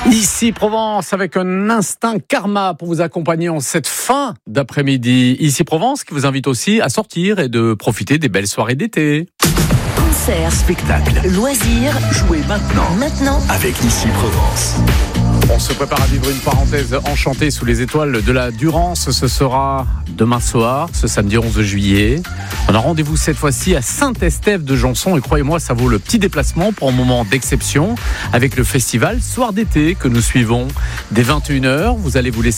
Ici Provence avec un instinct karma pour vous accompagner en cette fin d'après-midi. Ici Provence qui vous invite aussi à sortir et de profiter des belles soirées d'été. Concerts, spectacles, loisirs, jouez maintenant avec Ici Provence. On se prépare à vivre une parenthèse enchantée sous les étoiles de la Durance. Ce sera demain soir, ce samedi 11 juillet. On a rendez-vous cette fois-ci à Saint-Estève de Janson et croyez-moi, ça vaut le petit déplacement pour un moment d'exception avec le festival Soir d'été que nous suivons dès 21h. Vous allez vous laisser